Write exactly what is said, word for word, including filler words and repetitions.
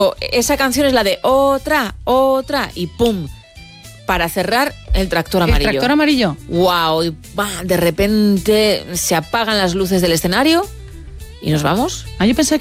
Esa canción es la de otra, otra y pum, para cerrar el tractor amarillo. ¿El tractor amarillo? Wow, y bah, de repente se apagan las luces del escenario y nos vamos. Ah, yo pensé que